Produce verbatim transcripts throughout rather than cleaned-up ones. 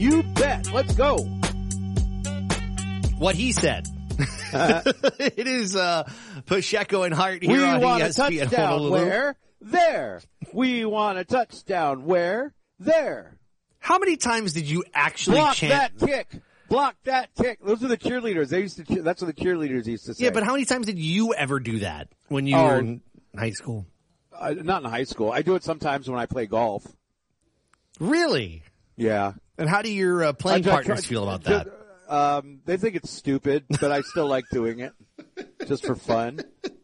You bet. Let's go. What he said. Uh, it is uh, Pacheco and Hart here we on want E S P N a touchdown. Honolulu. Where? There. We want a touchdown. Where? There. How many times did you actually Block chant that kick. Block that kick. Those are the cheerleaders. They used to. Cheer, that's what the cheerleaders used to say. Yeah, but how many times did you ever do that when you oh, were in high school? Uh, not in high school. I do it sometimes when I play golf. Really? Yeah. And how do your uh, playing I, I, partners I, feel about just, that? Um, they think it's stupid, but I still like doing it just for fun.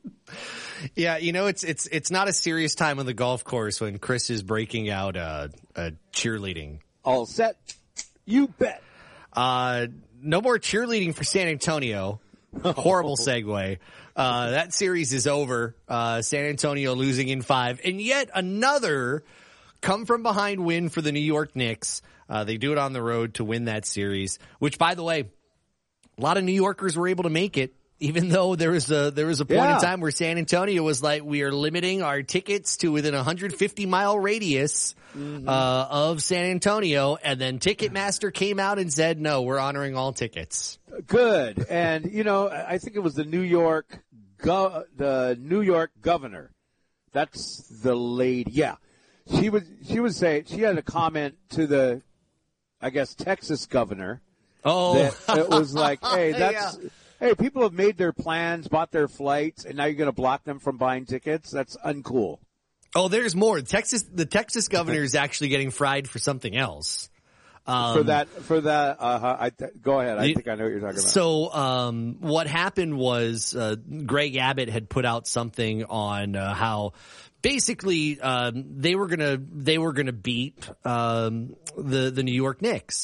Yeah, you know, it's it's it's not a serious time on the golf course when Chris is breaking out uh, uh, cheerleading. All set. You bet. Uh, no more cheerleading for San Antonio. Horrible segue. Uh, that series is over. Uh, San Antonio losing in five. And yet another come from behind win for the New York Knicks. Uh, they do it on the road to win that series, which, by the way, a lot of New Yorkers were able to make it, even though there was a, there was a point yeah. in time where San Antonio was like, we are limiting our tickets to within a one hundred fifty mile radius, mm-hmm. uh, of San Antonio. And then Ticketmaster came out and said, no, we're honoring all tickets. Good. And, you know, I think it was the New York, go- the New York governor. That's the lady. Yeah. She was, she was saying, she had a comment to the, I guess, Texas governor. Oh, that it was like, hey, that's, yeah. hey, people have made their plans, bought their flights, and now you're going to block them from buying tickets? That's uncool. Oh, there's more. Texas, the Texas governor is actually getting fried for something else. Um, for that, for that, uh, I th- go ahead. I the, think I know what you're talking about. So, um, what happened was, uh, Greg Abbott had put out something on, uh, how basically, um, they were gonna, they were gonna beat, um, the, the New York Knicks.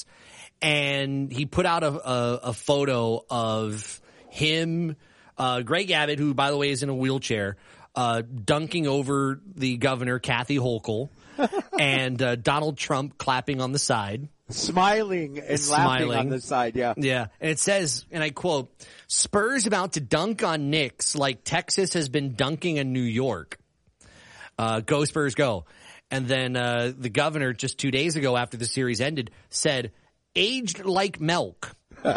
And he put out a, a, a photo of him, uh, Greg Abbott, who, by the way, is in a wheelchair, uh, dunking over the governor, Kathy Hochul, and, uh, Donald Trump clapping on the side. Smiling and Smiling. laughing on the side, yeah. Yeah. And it says, and I quote, Spurs about to dunk on Knicks like Texas has been dunking on New York. Uh, go Spurs, go. And then, uh, the governor just two days ago after the series ended said, aged like milk.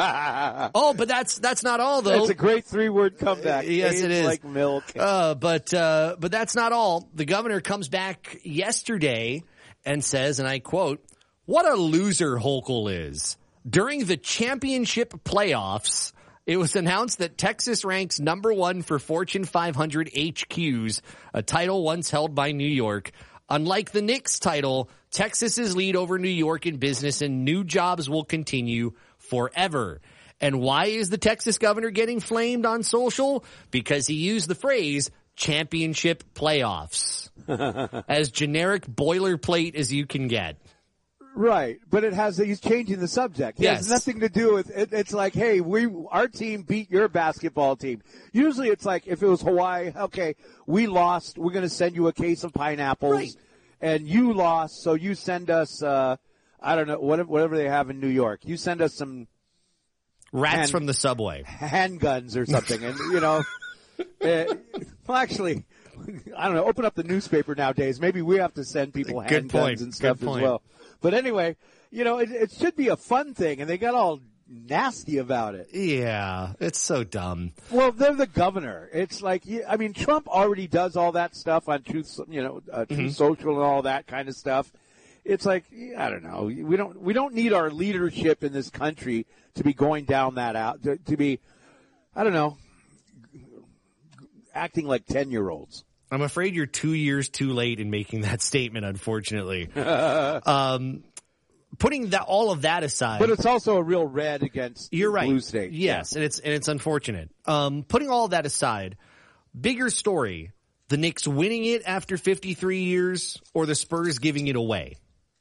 Oh, but that's, that's not all though. It's a great three word comeback. Yes, aged it is. like milk. Uh, but, uh, but that's not all. The governor comes back yesterday and says, and I quote, what a loser Hochul is. During the championship playoffs, it was announced that Texas ranks number one for Fortune five hundred H Qs, a title once held by New York. Unlike the Knicks title, Texas's lead over New York in business and new jobs will continue forever. And why is the Texas governor getting flamed on social? Because he used the phrase championship playoffs as generic boilerplate as you can get. Right, but it has, he's changing the subject. It yes. has nothing to do with it. It's like, hey, we, our team beat your basketball team. Usually it's like, if it was Hawaii, okay, we lost, we're going to send you a case of pineapples. Right. And you lost, so you send us, uh, I don't know, whatever, whatever they have in New York. You send us some rats hand, from the subway, handguns or something. And, you know, uh, well, actually, I don't know, open up the newspaper nowadays. Maybe we have to send people Good handguns point. and stuff Good as point. well. But anyway, you know, it, it should be a fun thing, and they got all nasty about it. Yeah, it's so dumb. Well, they're the governor. It's like, I mean, Trump already does all that stuff on Truth, you know, uh, Truth Mm-hmm. Social and all that kind of stuff. It's like, I don't know. We don't, we don't need our leadership in this country to be going down that out, to, to be, I don't know, acting like ten-year-olds. I'm afraid you're two years too late in making that statement, unfortunately. um, putting that, all of that aside. But it's also a real red against you're right. Blue State. Yes, yeah. and it's, and it's unfortunate. Um, putting all of that aside, bigger story, the Knicks winning it after fifty-three years or the Spurs giving it away?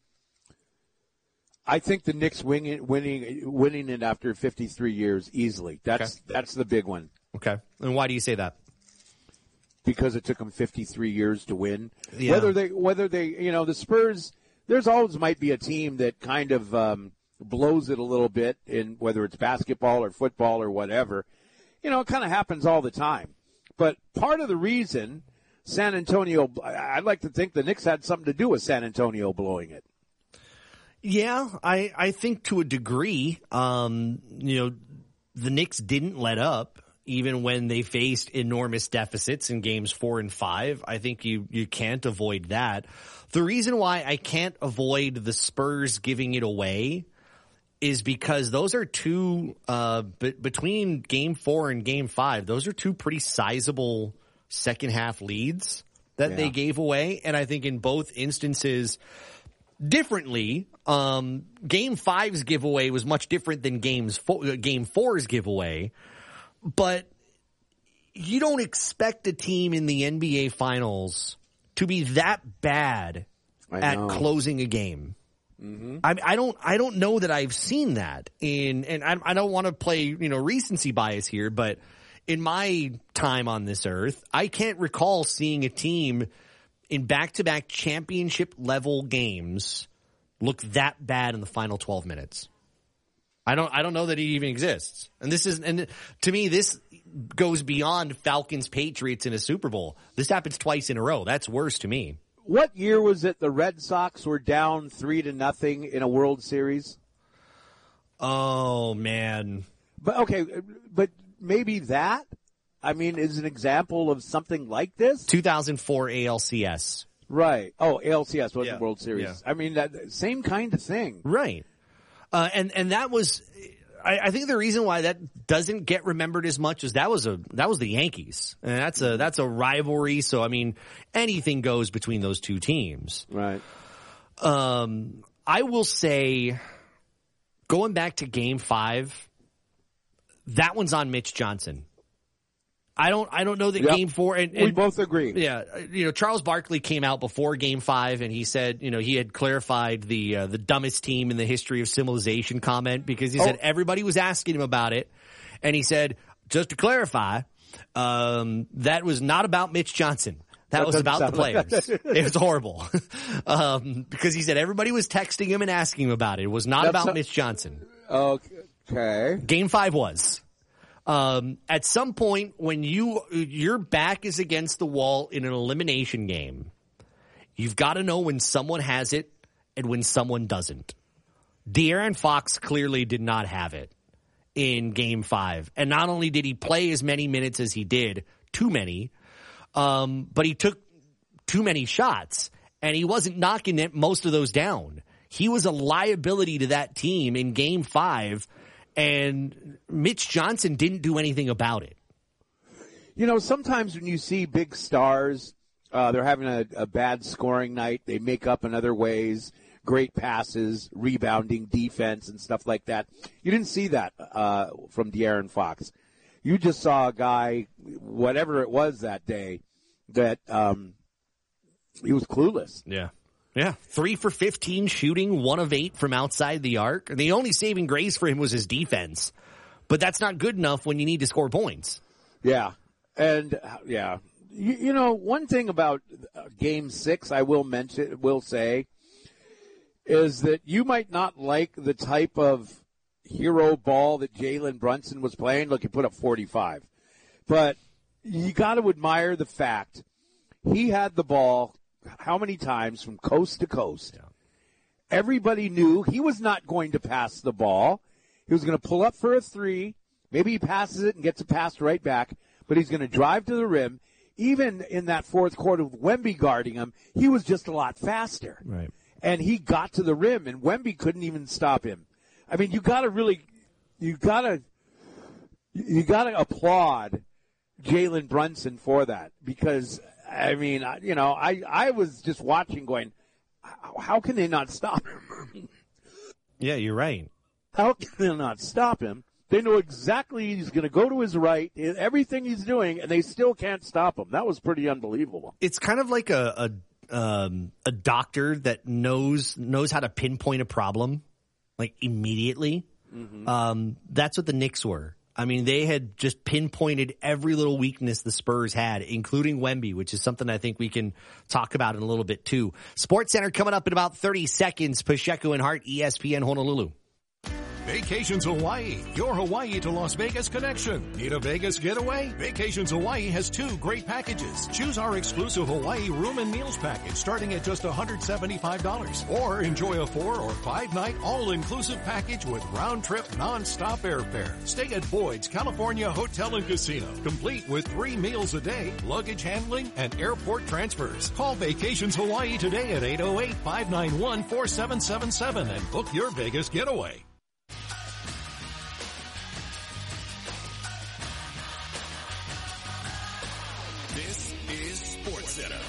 I think the Knicks winning, winning, winning it after fifty-three years easily. That's, okay. that's the big one. Okay. And why do you say that? Because it took them fifty-three years to win. Yeah. Whether they, whether they, you know, the Spurs, there's always might be a team that kind of, um, blows it a little bit in whether it's basketball or football or whatever. You know, it kind of happens all the time. But part of the reason San Antonio, I'd like to think the Knicks had something to do with San Antonio blowing it. Yeah, I, I think to a degree, um, you know, the Knicks didn't let up even when they faced enormous deficits in games four and five. I think you, you can't avoid that. The reason why I can't avoid the Spurs giving it away is because those are two, uh, b- between game four and game five, those are two pretty sizable second half leads that yeah. they gave away. And I think in both instances, differently, um, game five's giveaway was much different than games four, game four's giveaway. But you don't expect a team in the N B A Finals to be that bad at closing a game. Mm-hmm. I, I don't. I don't know that I've seen that in, and I, I don't want to play, you know, recency bias here, but in my time on this earth, I can't recall seeing a team in back-to-back championship level games look that bad in the final twelve minutes. I don't. I don't know that it even exists. And this is, and to me, this goes beyond Falcons Patriots in a Super Bowl. This happens twice in a row. That's worse to me. What year was it the Red Sox were down three to nothing in a World Series? Oh man. But okay, but maybe that, I mean, is an example of something like this? two thousand four A L C S. Right. Oh, A L C S wasn't yeah. World Series. Yeah. I mean, that same kind of thing. Right. Uh, and, and that was, I, I think the reason why that doesn't get remembered as much is that was a, that was the Yankees. And that's a, that's a rivalry. So, I mean, anything goes between those two teams. Right. Um, I will say, going back to game five, that one's on Mitch Johnson. I don't, I don't know that yep. game four, and, and we both agree. Yeah. You know, Charles Barkley came out before game five and he said, you know, he had clarified the, uh, the dumbest team in the history of civilization comment because he oh. said everybody was asking him about it. And he said, just to clarify, um, that was not about Mitch Johnson. That, that was about the players. Like it was horrible. um, because he said everybody was texting him and asking him about it. It was not That's about a- Mitch Johnson. Okay. Game five was. Um, at some point when you, your back is against the wall in an elimination game, you've got to know when someone has it and when someone doesn't. De'Aaron Fox clearly did not have it in game five. And not only did he play as many minutes as he did, too many, um, but he took too many shots and he wasn't knocking it, most of those down. He was a liability to that team in game five. And Mitch Johnson didn't do anything about it. You know, sometimes when you see big stars, uh, they're having a, a bad scoring night. They make up in other ways, great passes, rebounding, defense, and stuff like that. You didn't see that uh, from De'Aaron Fox. You just saw a guy, whatever it was that day, that um, he was clueless. Yeah. Yeah, three for fifteen shooting, one of eight from outside the arc. The only saving grace for him was his defense. But that's not good enough when you need to score points. Yeah. And, yeah. You, you know, one thing about Game six I will mention, will say, is that you might not like the type of hero ball that Jalen Brunson was playing. Look, he put up forty-five. But you got to admire the fact he had the ball how many times from coast to coast. Yeah. Everybody knew he was not going to pass the ball. He was going to pull up for a three. Maybe he passes it and gets a pass right back, but he's going to drive to the rim. Even in that fourth quarter with Wemby guarding him, he was just a lot faster. Right. And he got to the rim, and Wemby couldn't even stop him. I mean, you got to really, you got to, you got to applaud Jalen Brunson for that because, I mean, you know, I, I was just watching going, how can they not stop him? Yeah, you're right. How can they not stop him? They know exactly he's going to go to his right, everything he's doing, and they still can't stop him. That was pretty unbelievable. It's kind of like a a, um, a doctor that knows knows how to pinpoint a problem, like immediately. Mm-hmm. Um, that's what the Knicks were. I mean, they had just pinpointed every little weakness the Spurs had, including Wemby, which is something I think we can talk about in a little bit, too. Sports Center coming up in about thirty seconds. Pacheco and Hart, E S P N Honolulu. Vacations Hawaii, your Hawaii to Las Vegas connection. Need a Vegas getaway? Vacations Hawaii has two great packages. Choose our exclusive Hawaii room and meals package starting at just one hundred seventy-five dollars. Or enjoy a four or five night all-inclusive package with round-trip non-stop airfare. Stay at Boyd's California Hotel and Casino, complete with three meals a day, luggage handling, and airport transfers. Call Vacations Hawaii today at eight oh eight, five nine one, four seven seven seven and book your Vegas getaway. This is SportsCenter.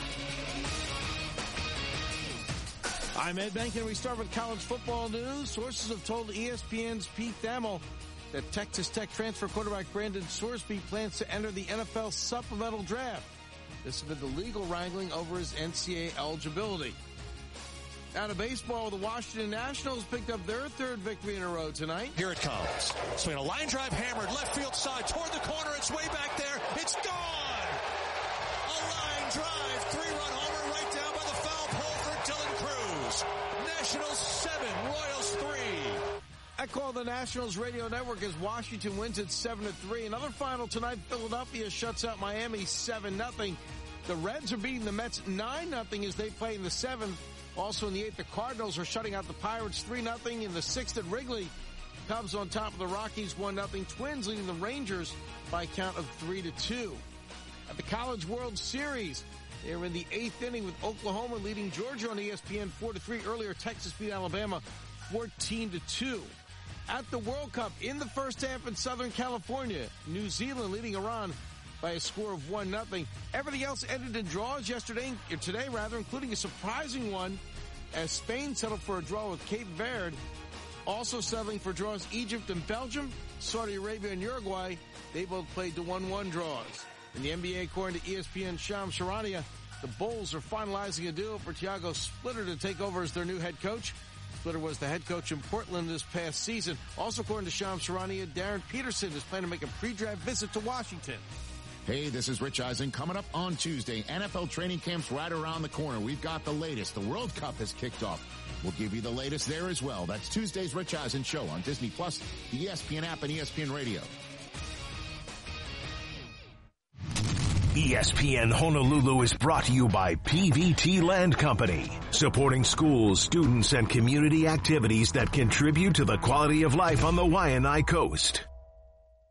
I'm Ed Bank, and we start with college football news. Sources have told E S P N's Pete Thamel that Texas Tech transfer quarterback Brandon Sorsby plans to enter the N F L supplemental draft. This has been the legal wrangling over his N C double A eligibility. Out of baseball, the Washington Nationals picked up their third victory in a row tonight. Here it comes. Swing a line drive hammered left field side toward the corner. It's way back there. It's gone. A line drive, three-run homer right down by the foul pole for Dylan Cruz. Nationals seven, Royals three. I call the Nationals radio network as Washington wins at seven to three. Another final tonight, Philadelphia shuts out Miami seven nothing. The Reds are beating the Mets nine nothing as they play in the seventh. Also in the eighth, the Cardinals are shutting out the Pirates three nothing. In the sixth at Wrigley, Cubs on top of the Rockies one nothing. Twins leading the Rangers by a count of three to two. At the College World Series, they're in the eighth inning with Oklahoma leading Georgia on E S P N four to three. Earlier, Texas beat Alabama fourteen to two. At the World Cup, in the first half in Southern California, New Zealand leading Iran by a score of one nothing. Everything else ended in draws yesterday, or today rather, including a surprising one as Spain settled for a draw with Cape Verde. Also settling for draws Egypt and Belgium, Saudi Arabia and Uruguay. They both played to one one draws. In the N B A, according to E S P N Shams Charania, the Bulls are finalizing a deal for Thiago Splitter to take over as their new head coach. Splitter was the head coach in Portland this past season. Also, according to Shams Charania, Darren Peterson is planning to make a pre-draft visit to Washington. Hey, this is Rich Eisen. Coming up on Tuesday, N F L training camp's right around the corner. We've got the latest. The World Cup has kicked off. We'll give you the latest there as well. That's Tuesday's Rich Eisen Show on Disney Plus, the E S P N app, and E S P N Radio. E S P N Honolulu is brought to you by P V T Land Company, supporting schools, students, and community activities that contribute to the quality of life on the Waianae Coast.